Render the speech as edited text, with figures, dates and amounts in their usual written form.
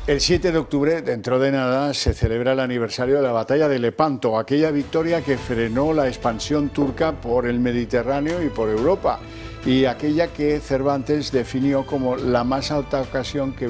El 7 de octubre, dentro de nada, se celebra el aniversario de la batalla de Lepanto, aquella victoria que frenó la expansión turca por el Mediterráneo y por Europa, y aquella que Cervantes definió como la más alta ocasión que